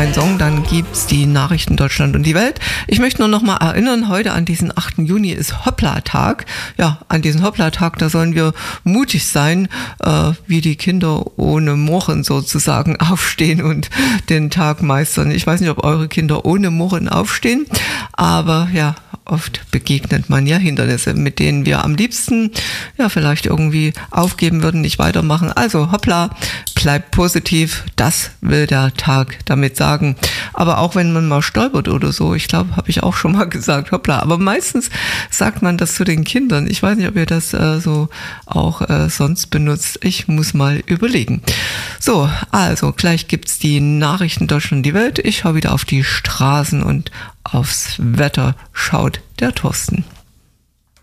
mein Song, dann gibt's die Nachrichten Deutschland und die Welt. Ich möchte nur noch mal erinnern, heute an diesen 8. Juni ist Hoppla-Tag. Ja, an diesem Hoppla-Tag, da sollen wir mutig sein, wie die Kinder ohne Murren sozusagen aufstehen und den Tag meistern. Ich weiß nicht, ob eure Kinder ohne Murren aufstehen, aber ja, oft begegnet man ja Hindernisse, mit denen wir am liebsten ja vielleicht irgendwie aufgeben würden, nicht weitermachen. Also hoppla, bleibt positiv, das will der Tag damit sagen. Aber auch wenn man mal stolpert oder so, ich glaube, habe ich auch schon mal gesagt, hoppla. Aber meistens sagt man das zu den Kindern. Ich weiß nicht, ob ihr das so auch sonst benutzt. Ich muss mal überlegen. So, also gleich gibt's die Nachrichten Deutschland, die Welt. Ich schaue wieder auf die Straßen und aufs Wetter schaut der Thorsten.